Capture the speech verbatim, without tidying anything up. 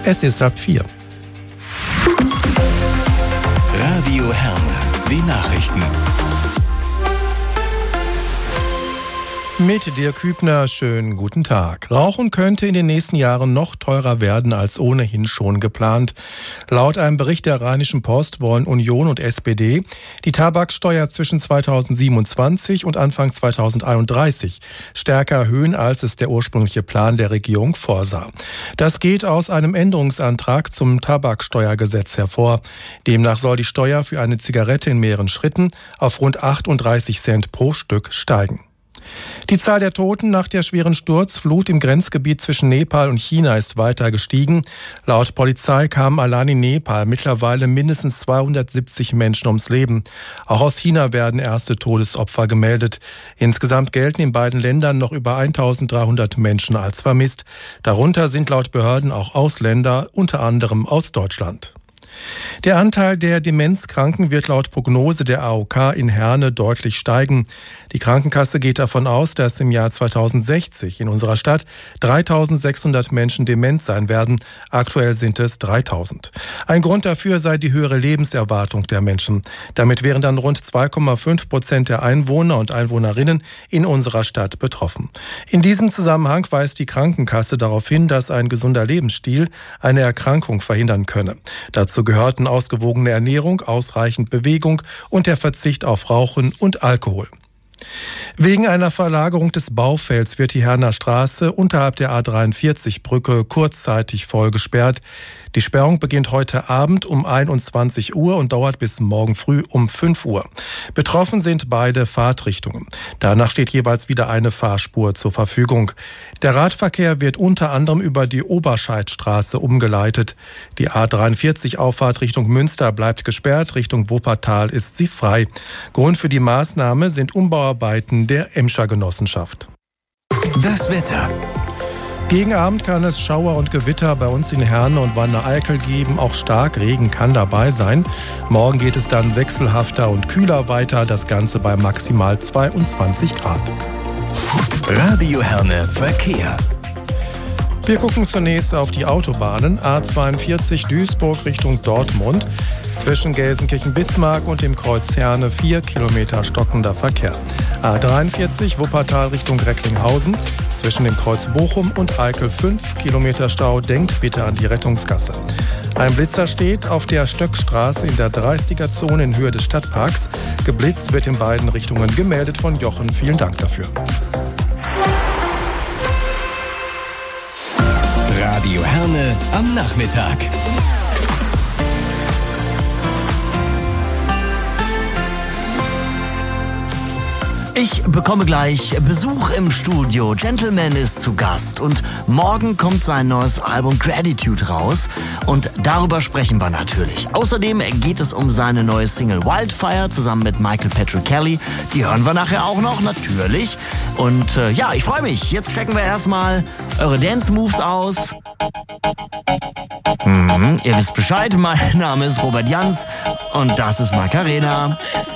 Es ist halb vier. Radio Herne, die Nachrichten. Mit Dirk Hübner, schönen guten Tag. Rauchen könnte in den nächsten Jahren noch teurer werden als ohnehin schon geplant. Laut einem Bericht der Rheinischen Post wollen Union und S P D die Tabaksteuer zwischen zweitausendsiebenundzwanzig und Anfang zweitausendeinunddreißig stärker erhöhen, als es der ursprüngliche Plan der Regierung vorsah. Das geht aus einem Änderungsantrag zum Tabaksteuergesetz hervor. Demnach soll die Steuer für eine Zigarette in mehreren Schritten auf rund achtunddreißig Cent pro Stück steigen. Die Zahl der Toten nach der schweren Sturzflut im Grenzgebiet zwischen Nepal und China ist weiter gestiegen. Laut Polizei kamen allein in Nepal mittlerweile mindestens zweihundertsiebzig Menschen ums Leben. Auch aus China werden erste Todesopfer gemeldet. Insgesamt gelten in beiden Ländern noch über eintausenddreihundert Menschen als vermisst. Darunter sind laut Behörden auch Ausländer, unter anderem aus Deutschland. Der Anteil der Demenzkranken wird laut Prognose der A O K in Herne deutlich steigen. Die Krankenkasse geht davon aus, dass im Jahr zweitausendsechzig in unserer Stadt dreitausendsechshundert Menschen dement sein werden. Aktuell sind es dreitausend. Ein Grund dafür sei die höhere Lebenserwartung der Menschen. Damit wären dann rund zwei Komma fünf Prozent der Einwohner und Einwohnerinnen in unserer Stadt betroffen. In diesem Zusammenhang weist die Krankenkasse darauf hin, dass ein gesunder Lebensstil eine Erkrankung verhindern könne. Dazu gehörten ausgewogene Ernährung, ausreichend Bewegung und der Verzicht auf Rauchen und Alkohol. Wegen einer Verlagerung des Baufelds wird die Herner Straße unterhalb der A dreiundvierzig Brücke kurzzeitig voll gesperrt. Die Sperrung beginnt heute Abend um einundzwanzig Uhr und dauert bis morgen früh um fünf Uhr. Betroffen sind beide Fahrtrichtungen. Danach steht jeweils wieder eine Fahrspur zur Verfügung. Der Radverkehr wird unter anderem über die Oberscheidstraße umgeleitet. Die A dreiundvierzig Auffahrt Richtung Münster bleibt gesperrt, Richtung Wuppertal ist sie frei. Grund für die Maßnahme sind Umbauarbeiten der Emscher Genossenschaft. Das Wetter. Gegen Abend kann es Schauer und Gewitter bei uns in Herne und Wanne-Eickel geben. Auch Starkregen kann dabei sein. Morgen geht es dann wechselhafter und kühler weiter. Das Ganze bei maximal zweiundzwanzig Grad. Radio Herne Verkehr. Wir gucken zunächst auf die Autobahnen. A zweiundvierzig Duisburg Richtung Dortmund. Zwischen Gelsenkirchen-Bismarck und dem Kreuz Herne vier Kilometer stockender Verkehr. A dreiundvierzig Wuppertal Richtung Recklinghausen. Zwischen dem Kreuz Bochum und Eickel fünf Kilometer Stau. Denkt bitte an die Rettungsgasse. Ein Blitzer steht auf der Stöckstraße in der dreißiger-Zone in Höhe des Stadtparks. Geblitzt wird in beiden Richtungen, gemeldet von Jochen. Vielen Dank dafür. Radio Herne am Nachmittag. Ich bekomme gleich Besuch im Studio. Gentleman ist zu Gast und morgen kommt sein neues Album Gratitude raus und darüber sprechen wir natürlich. Außerdem geht es um seine neue Single Wildfire zusammen mit Michael Patrick Kelly. Die hören wir nachher auch noch, natürlich. Und äh, ja, ich freue mich. Jetzt checken wir erstmal eure Dance-Moves aus. Mhm, ihr wisst Bescheid, mein Name ist Robert Jans und das ist Macarena.